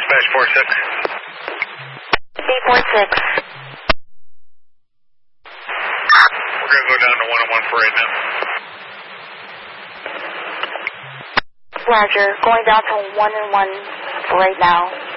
Dispatch 46. B46. We're going to go down to 101 for right now. Roger. Going down to 1 and 1 for right now.